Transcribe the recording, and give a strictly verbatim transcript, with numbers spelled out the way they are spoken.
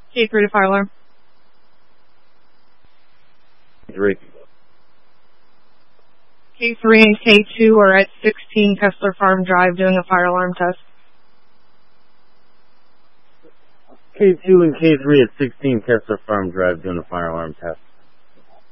K three to fire alarm. Three. K three and K two are at sixteen Kessler Farm Drive doing a fire alarm test. K two and K three at sixteen Kessler Farm Drive doing a fire alarm test.